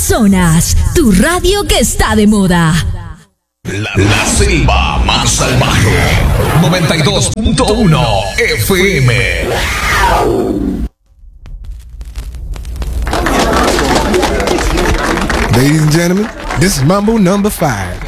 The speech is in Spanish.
Amazonas, tu radio que está de moda. La selva más salvaje. 92.1 FM. Ladies and gentlemen, this is Mambo number 5.